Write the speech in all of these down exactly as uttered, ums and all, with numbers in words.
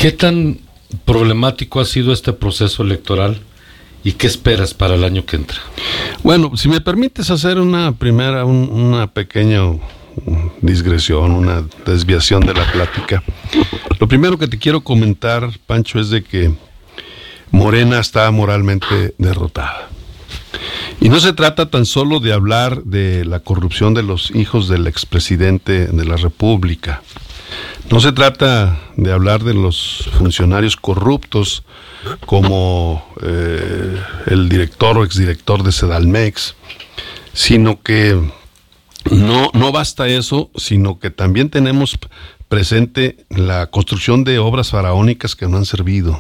¿Qué tan problemático ha sido este proceso electoral y qué esperas para el año que entra? Bueno, si me permites hacer una primera, un, una pequeña digresión, una desviación de la plática. Lo primero que te quiero comentar, Pancho, es de que Morena está moralmente derrotada. Y no se trata tan solo de hablar de la corrupción de los hijos del expresidente de la República. No se trata de hablar de los funcionarios corruptos como eh, el director o exdirector de Sedalmex, sino que no, no basta eso, sino que también tenemos presente la construcción de obras faraónicas que no han servido.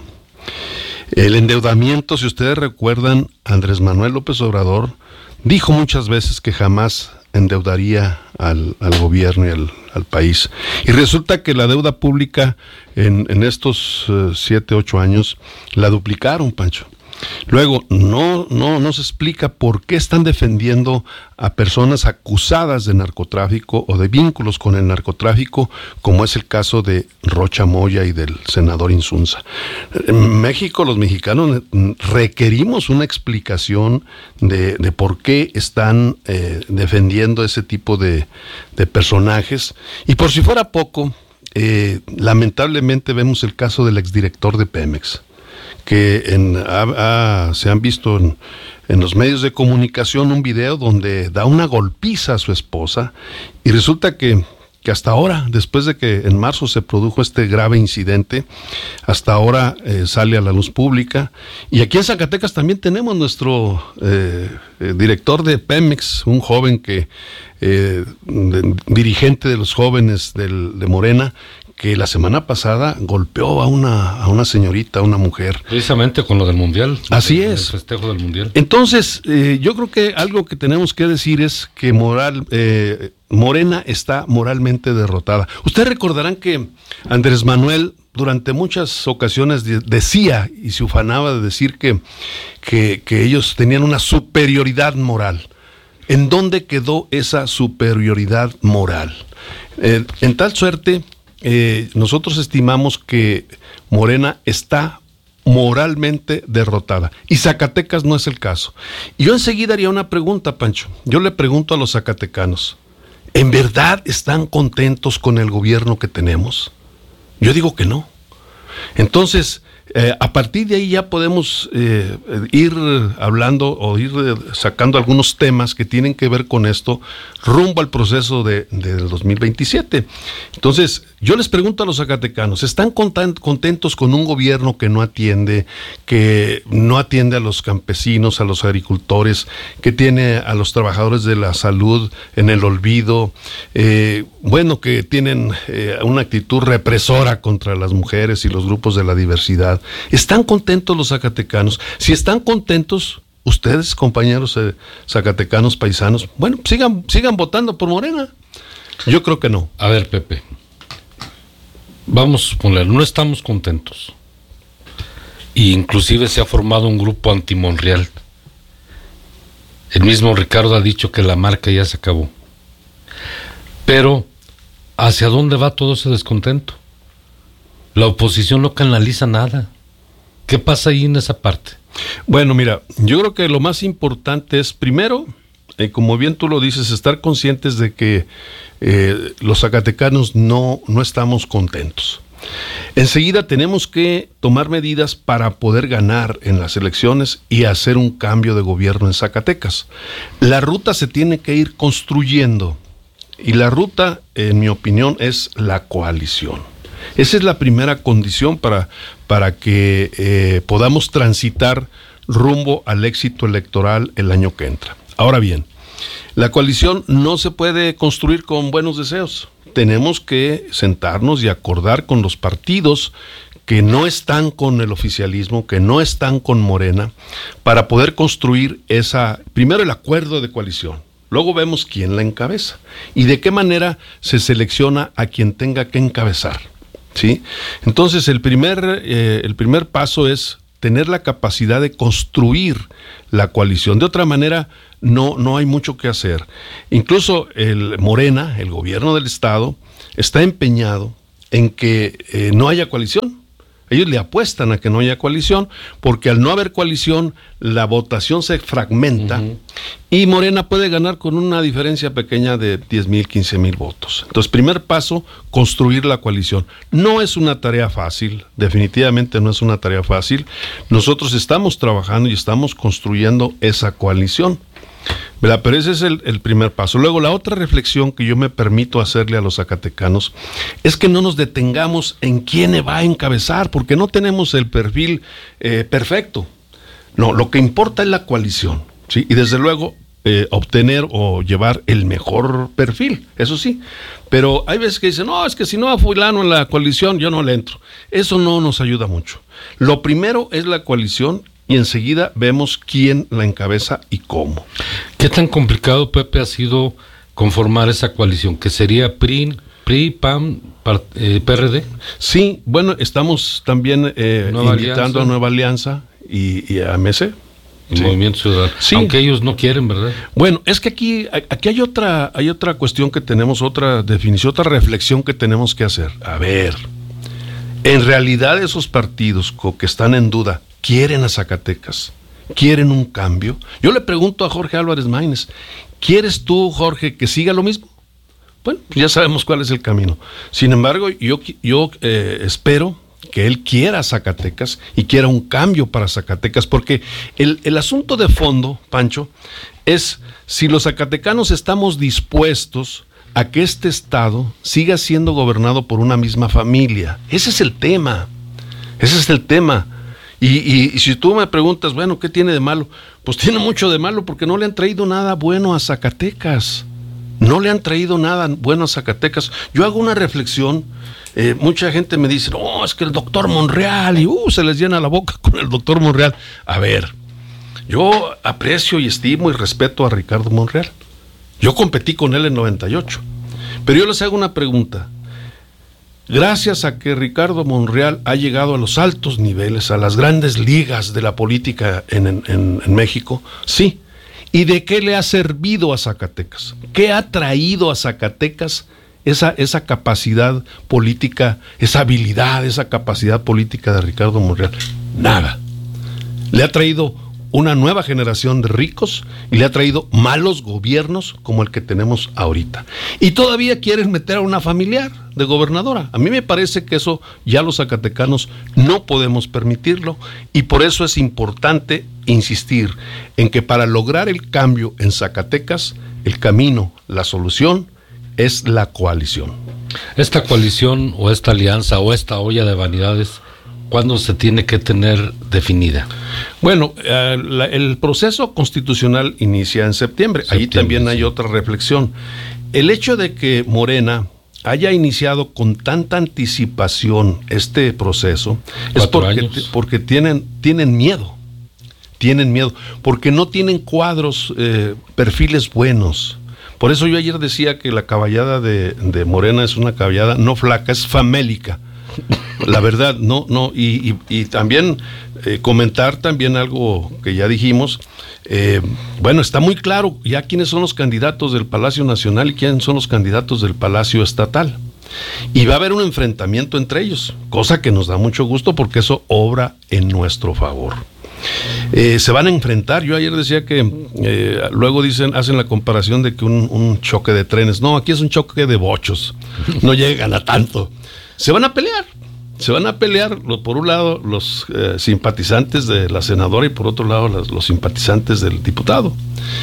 El endeudamiento, si ustedes recuerdan, Andrés Manuel López Obrador dijo muchas veces que jamás endeudaría al, al gobierno y al, al país. Y resulta que la deuda pública en, en estos uh, siete, ocho años la duplicaron, Pancho. Luego, no, no, no se explica por qué están defendiendo a personas acusadas de narcotráfico o de vínculos con el narcotráfico, como es el caso de Rocha Moya y del senador Insunza. En México, los mexicanos requerimos una explicación de, de por qué están eh, defendiendo ese tipo de, de personajes. Y por si fuera poco, eh, lamentablemente vemos el caso del exdirector de Pemex, que en, ha, ha, se han visto en, en los medios de comunicación un video donde da una golpiza a su esposa y resulta que, que hasta ahora, después de que en marzo se produjo este grave incidente, hasta ahora eh, sale a la luz pública. Y aquí en Zacatecas también tenemos nuestro eh, eh, director de Pemex, un joven que eh, de, dirigente de los jóvenes del, de Morena, que la semana pasada golpeó a una, a una señorita, a una mujer. Precisamente con lo del Mundial. Así el, es. El festejo del Mundial. Entonces, eh, yo creo que algo que tenemos que decir es que moral, eh, Morena está moralmente derrotada. Ustedes recordarán que Andrés Manuel durante muchas ocasiones de, decía y se ufanaba de decir que, que, que ellos tenían una superioridad moral. ¿En dónde quedó esa superioridad moral? Eh, en tal suerte... Eh, nosotros estimamos que Morena está moralmente derrotada y Zacatecas no es el caso. Y yo enseguida haría una pregunta, Pancho. Yo le pregunto a los zacatecanos, ¿en verdad están contentos con el gobierno que tenemos? Yo digo que no. Entonces, eh, a partir de ahí ya podemos eh, ir hablando o ir eh, sacando algunos temas que tienen que ver con esto rumbo al proceso de, de, del dos mil veintisiete. Entonces, yo les pregunto a los zacatecanos, ¿están contentos con un gobierno que no atiende, que no atiende a los campesinos, a los agricultores, que tiene a los trabajadores de la salud en el olvido, eh, bueno, que tienen eh, una actitud represora contra las mujeres y los grupos de la diversidad? ¿Están contentos los zacatecanos? Si están contentos, ustedes, compañeros eh, zacatecanos, paisanos, bueno, sigan, sigan votando por Morena. Yo creo que no. A ver, Pepe, vamos a suponer, no estamos contentos. Y inclusive se ha formado un grupo anti-Monreal. El mismo Ricardo ha dicho que la marca ya se acabó. Pero, ¿hacia dónde va todo ese descontento? La oposición no canaliza nada. ¿Qué pasa ahí en esa parte? Bueno, mira, yo creo que lo más importante es, primero, eh, como bien tú lo dices, estar conscientes de que eh, los zacatecanos no, no estamos contentos. Enseguida tenemos que tomar medidas para poder ganar en las elecciones y hacer un cambio de gobierno en Zacatecas. La ruta se tiene que ir construyendo y la ruta, en mi opinión, es la coalición. Esa es la primera condición para, para que eh, podamos transitar rumbo al éxito electoral el año que entra. Ahora bien, la coalición no se puede construir con buenos deseos. Tenemos que sentarnos y acordar con los partidos que no están con el oficialismo, que no están con Morena, para poder construir esa, primero el acuerdo de coalición. Luego vemos quién la encabeza y de qué manera se selecciona a quien tenga que encabezar. ¿Sí? Entonces el primer, eh, el primer paso es tener la capacidad de construir la coalición. De otra manera, no, no hay mucho que hacer. Incluso el Morena, el gobierno del estado, está empeñado en que eh, no haya coalición. Ellos le apuestan a que no haya coalición, porque al no haber coalición, la votación se fragmenta uh-huh. y Morena puede ganar con una diferencia pequeña de diez mil, quince mil votos. Entonces, primer paso, construir la coalición. No es una tarea fácil, definitivamente no es una tarea fácil. Nosotros estamos trabajando y estamos construyendo esa coalición. ¿Verdad? Pero ese es el, el primer paso. Luego, la otra reflexión que yo me permito hacerle a los zacatecanos es que no nos detengamos en quién va a encabezar, porque no tenemos el perfil eh, perfecto. No, lo que importa es la coalición, ¿sí? Y desde luego eh, obtener o llevar el mejor perfil, eso sí. Pero hay veces que dicen, no, es que si no a fulano en la coalición, yo no le entro. Eso no nos ayuda mucho. Lo primero es la coalición, y enseguida vemos quién la encabeza y cómo. ¿Qué tan complicado, Pepe, ha sido conformar esa coalición? ¿Que sería P R I, P R I, P A M, eh, P R D? Sí, bueno, estamos también eh, invitando alianza. a Nueva Alianza y, y a M C. Y sí. Movimiento Ciudadano. Sí. Aunque ellos no quieren, ¿verdad? Bueno, es que aquí, aquí hay otra, hay otra cuestión que tenemos, otra definición, otra reflexión que tenemos que hacer. A ver, en realidad esos partidos que están en duda, ¿quieren a Zacatecas? ¿Quieren un cambio? Yo le pregunto a Jorge Álvarez Maínez, ¿quieres tú, Jorge, que siga lo mismo? Bueno, ya sabemos cuál es el camino. Sin embargo, yo, yo eh, espero que él quiera a Zacatecas y quiera un cambio para Zacatecas, porque el, el asunto de fondo, Pancho, es si los zacatecanos estamos dispuestos a que este estado siga siendo gobernado por una misma familia. Ese es el tema. Ese es el tema. Y, y, y si tú me preguntas, bueno, ¿qué tiene de malo? Pues tiene mucho de malo porque no le han traído nada bueno a Zacatecas. No le han traído nada bueno a Zacatecas. Yo hago una reflexión, eh, mucha gente me dice, no, es que el doctor Monreal, y uh, se les llena la boca con el doctor Monreal. A ver, yo aprecio y estimo y respeto a Ricardo Monreal. Yo competí con él en noventa y ocho. Pero yo les hago una pregunta. Gracias a que Ricardo Monreal ha llegado a los altos niveles, a las grandes ligas de la política en, en, en México, sí. ¿Y de qué le ha servido a Zacatecas? ¿Qué ha traído a Zacatecas esa, esa capacidad política, esa habilidad, esa capacidad política de Ricardo Monreal? Nada. Le ha traído una nueva generación de ricos y le ha traído malos gobiernos como el que tenemos ahorita. Y todavía quieren meter a una familiar de gobernadora. A mí me parece que eso ya los zacatecanos no podemos permitirlo, y por eso es importante insistir en que para lograr el cambio en Zacatecas, el camino, la solución es la coalición. Esta coalición o esta alianza o esta olla de vanidades, ¿cuándo se tiene que tener definida? Bueno, eh, la, el proceso constitucional inicia en septiembre. septiembre Ahí también sí. hay otra reflexión. El hecho de que Morena haya iniciado con tanta anticipación este proceso es porque, porque tienen, tienen miedo. Tienen miedo, porque no tienen cuadros, eh, perfiles buenos. Por eso yo ayer decía que la caballada de, de Morena es una caballada no flaca, es famélica. La verdad, no, no, y, y, y también eh, comentar también algo que ya dijimos, eh, bueno, está muy claro ya quiénes son los candidatos del Palacio Nacional y quiénes son los candidatos del Palacio Estatal, y va a haber un enfrentamiento entre ellos, cosa que nos da mucho gusto porque eso obra en nuestro favor. Eh, se van a enfrentar. Yo ayer decía que eh, luego dicen, hacen la comparación de que un, un choque de trenes, no, aquí es un choque de bochos, no llegan a tanto. Se van a pelear, se van a pelear, por un lado los eh, simpatizantes de la senadora y por otro lado los, los simpatizantes del diputado.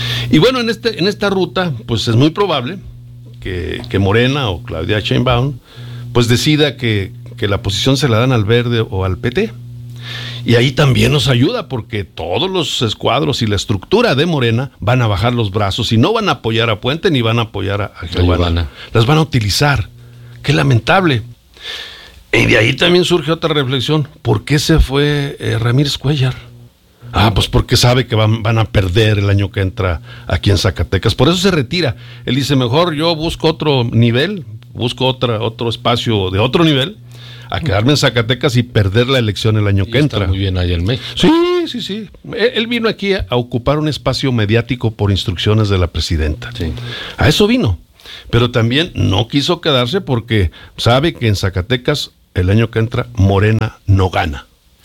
Y bueno, en este en esta ruta, pues es muy probable que, que Morena o Claudia Sheinbaum pues decida que, que la posición se la dan al Verde o al P T. Y ahí también nos ayuda porque todos los escuadros y la estructura de Morena van a bajar los brazos y no van a apoyar a Puente ni van a apoyar a, a Giovanna. Las van a utilizar. Qué lamentable. Y de ahí también surge otra reflexión. ¿Por qué se fue eh, Ramírez Cuéllar? Ah, pues porque sabe que van, van a perder el año que entra aquí en Zacatecas. Por eso se retira. Él dice, mejor yo busco otro nivel, busco otra, otro espacio de otro nivel, a quedarme en Zacatecas y perder la elección el año y que está entra. Muy bien allá en México. Sí, sí, sí. Él vino aquí a ocupar un espacio mediático por instrucciones de la presidenta. Sí. A eso vino. Pero también no quiso quedarse porque sabe que en Zacatecas el año que entra, Morena no gana.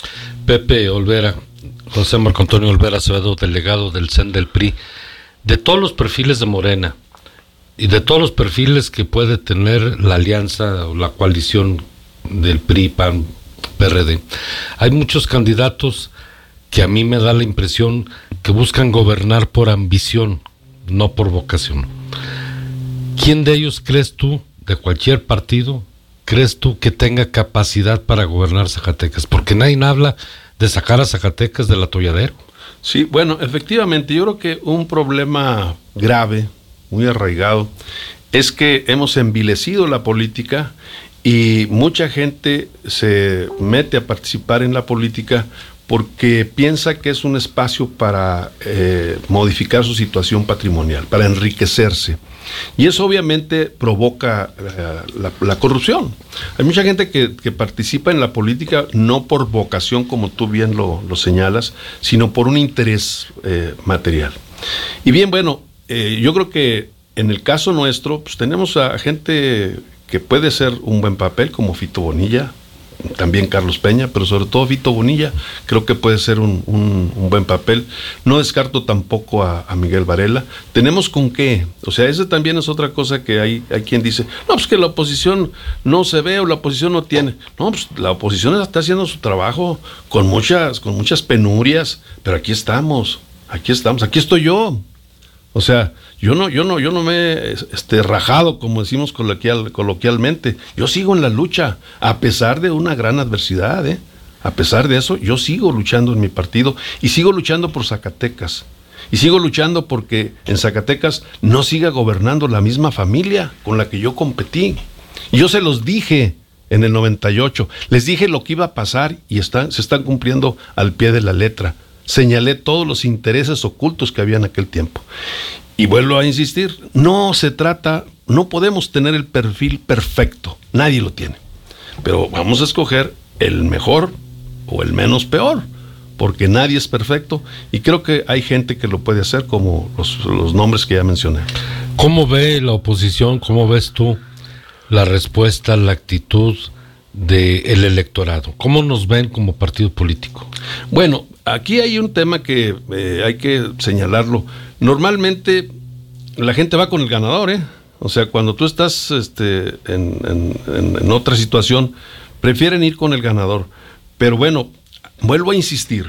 Pepe Olvera, José Marco Antonio Olvera Acevedo, delegado del C E N del P R I, de todos los perfiles de Morena y de todos los perfiles que puede tener la alianza o la coalición del P R I, P A N, P R D, hay muchos candidatos que a mí me da la impresión que buscan gobernar por ambición, no por vocación. ¿Quién de ellos crees tú, de cualquier partido, crees tú que tenga capacidad para gobernar Zacatecas? Porque nadie habla de sacar a Zacatecas del atolladero. Sí, bueno, efectivamente, yo creo que un problema grave, muy arraigado, es que hemos envilecido la política y mucha gente se mete a participar en la política porque piensa que es un espacio para eh, modificar su situación patrimonial, para enriquecerse. Y eso obviamente provoca eh, la, la corrupción. Hay mucha gente que, que participa en la política no por vocación, como tú bien lo, lo señalas, sino por un interés eh, material. Y bien, bueno, eh, yo creo que en el caso nuestro, pues tenemos a gente que puede ser un buen papel, como Fito Bonilla, también Carlos Peña, pero sobre todo Fito Bonilla, creo que puede ser un, un, un buen papel. No descarto tampoco a, a Miguel Varela. Tenemos con qué, o sea, esa también es otra cosa que hay, hay quien dice, no, pues que la oposición no se ve o la oposición no tiene. No, pues la oposición está haciendo su trabajo con muchas, con muchas penurias, pero aquí estamos, aquí estamos, aquí estoy yo. O sea, yo no, yo no, yo no me he este, rajado, como decimos coloquial, coloquialmente. Yo sigo en la lucha, a pesar de una gran adversidad, ¿eh? A pesar de eso, yo sigo luchando en mi partido y sigo luchando por Zacatecas. Y sigo luchando porque en Zacatecas no siga gobernando la misma familia con la que yo competí. Y yo se los dije en el noventa y ocho, les dije lo que iba a pasar y están, se están cumpliendo al pie de la letra. Señalé todos los intereses ocultos que había en aquel tiempo. Y vuelvo a insistir, no se trata, no podemos tener el perfil perfecto, nadie lo tiene. Pero vamos a escoger el mejor o el menos peor, porque nadie es perfecto y creo que hay gente que lo puede hacer, como los, los nombres que ya mencioné. ¿Cómo ve la oposición, cómo ves tú la respuesta, la actitud del electorado? ¿Cómo nos ven como partido político? Bueno, aquí hay un tema que eh, hay que señalarlo. Normalmente la gente va con el ganador, ¿eh? O sea, cuando tú estás este, en, en, en, en otra situación, prefieren ir con el ganador. Pero bueno, vuelvo a insistir,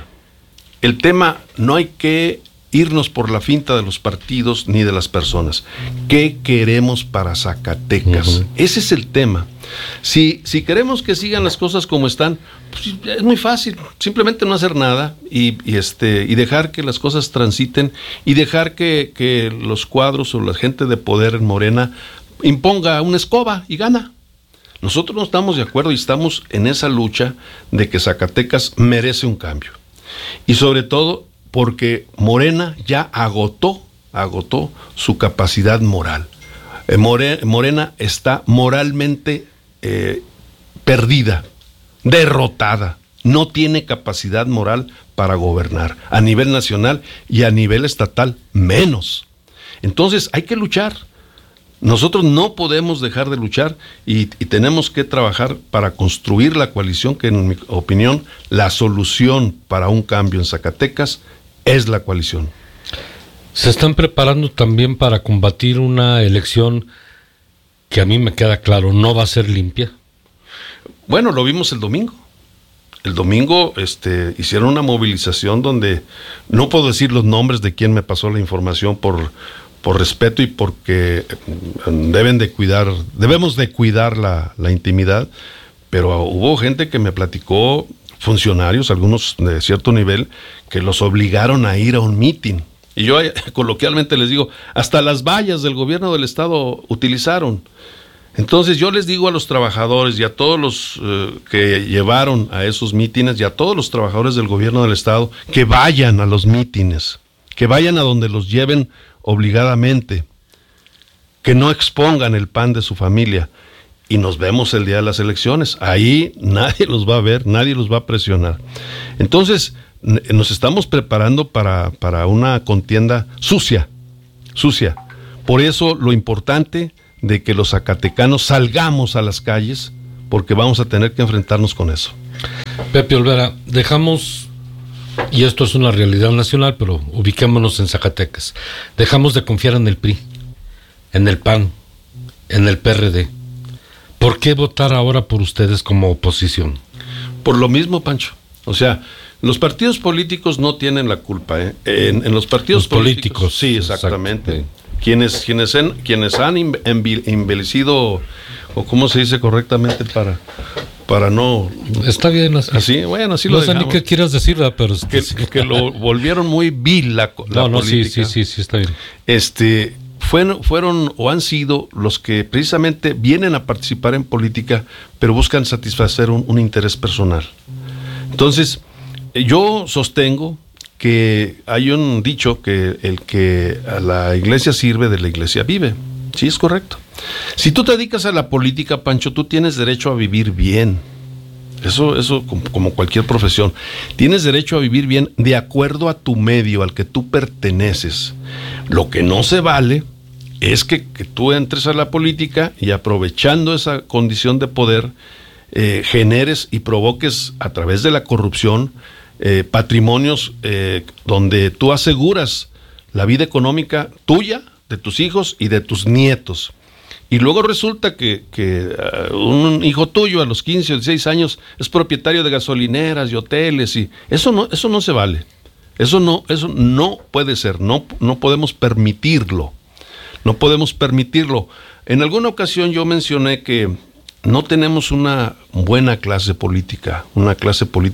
el tema no hay que irnos por la finta de los partidos ni de las personas. ¿Qué queremos para Zacatecas? Uh-huh. Ese es el tema. Si, si queremos que sigan las cosas como están, pues es muy fácil, simplemente no hacer nada y, y, este, y dejar que las cosas transiten y dejar que, que los cuadros o la gente de poder en Morena imponga una escoba y gana. Nosotros no estamos de acuerdo y estamos en esa lucha de que Zacatecas merece un cambio. Y sobre todo porque Morena ya agotó, agotó su capacidad moral. Eh, More, Morena está moralmente eh, perdida, derrotada. No tiene capacidad moral para gobernar a nivel nacional y a nivel estatal menos. Entonces hay que luchar. Nosotros no podemos dejar de luchar y, y tenemos que trabajar para construir la coalición que, en mi opinión, la solución para un cambio en Zacatecas es la coalición. Se están preparando también para combatir una elección que a mí me queda claro, no va a ser limpia. Bueno, lo vimos el domingo. El domingo este, hicieron una movilización donde no puedo decir los nombres de quién me pasó la información por, por respeto y porque deben de cuidar, debemos de cuidar la, la intimidad, pero hubo gente que me platicó, funcionarios, algunos de cierto nivel, que los obligaron a ir a un mitin. Y yo coloquialmente les digo, hasta las vallas del gobierno del estado utilizaron. Entonces yo les digo a los trabajadores y a todos los eh, que llevaron a esos mítines y a todos los trabajadores del gobierno del estado que vayan a los mítines, que vayan a donde los lleven obligadamente, que no expongan el pan de su familia y nos vemos el día de las elecciones. Ahí nadie los va a ver, nadie los va a presionar. Entonces nos estamos preparando para, para una contienda sucia, sucia. Por eso lo importante de que los zacatecanos salgamos a las calles porque vamos a tener que enfrentarnos con eso. Pepe Olvera, dejamos, y esto es una realidad nacional, pero ubiquémonos en Zacatecas, dejamos de confiar en el P R I, en el P A N, en el P R D. ¿Por qué votar ahora por ustedes como oposición? Por lo mismo, Pancho. O sea, los partidos políticos no tienen la culpa, ¿eh? En, en los partidos los políticos, políticos. Sí, exactamente. Exacto. Quienes, quienes, en, quienes han embellecido, o cómo se dice correctamente para, para no... Está bien así. Así, bueno, así no lo sé dejamos. ni qué quieras decir, ¿verdad? Pero es que, sí. que lo volvieron muy vil la, la no, no, política. sí, sí, sí, sí, está bien. Este, fueron, fueron o han sido los que precisamente vienen a participar en política, pero buscan satisfacer un, un interés personal. Entonces, yo sostengo que hay un dicho que el que a la iglesia sirve, de la iglesia vive. Sí, es correcto. Si tú te dedicas a la política, Pancho, tú tienes derecho a vivir bien. Eso, eso como, como cualquier profesión. Tienes derecho a vivir bien de acuerdo a tu medio, al que tú perteneces. Lo que no se vale es que, que tú entres a la política y, aprovechando esa condición de poder, eh, generes y provoques a través de la corrupción Eh, patrimonios eh, donde tú aseguras la vida económica tuya, de tus hijos y de tus nietos. Y luego resulta que, que uh, un hijo tuyo a los quince o dieciséis años es propietario de gasolineras y hoteles, y eso no, eso no se vale. Eso no, eso no puede ser, no, no podemos permitirlo. No podemos permitirlo. En alguna ocasión yo mencioné que no tenemos una buena clase política, una clase política